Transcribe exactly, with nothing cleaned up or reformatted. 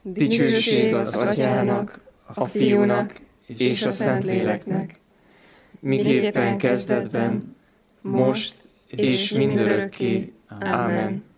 Dicsőség az Atyának, a Fiúnak és a Szentléleknek, miképpen kezdetben, most és mindörökké. Ámen.